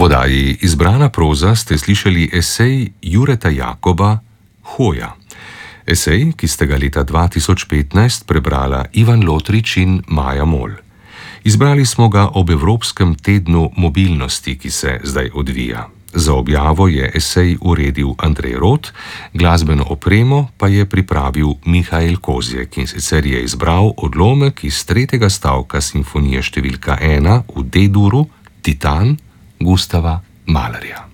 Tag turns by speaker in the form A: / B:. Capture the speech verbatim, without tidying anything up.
A: V oddaji Izbrana proza ste slišali esej Jureta Jakoba Hoja. Esej, ki ste ga leta dva tisoč petnajst prebrala Ivan Lotrič in Maja Mol. Izbrali smo ga ob Evropskem tednu mobilnosti, ki se zdaj odvija. Za objavo je esej uredil Andrej Rot, glasbeno opremo pa je pripravil Mihael Kozjek, in sicer je izbral odlomek iz tretjega stavka simfonije številka ena v D-duru Titan Gustava Mahlerja.